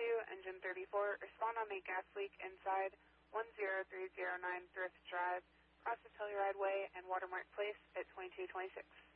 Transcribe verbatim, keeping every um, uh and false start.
two, engine thirty-four, respond on a gas leak inside one zero three zero nine Thrift Drive, across the Telluride Way and Watermark Place at twenty-two twenty-six.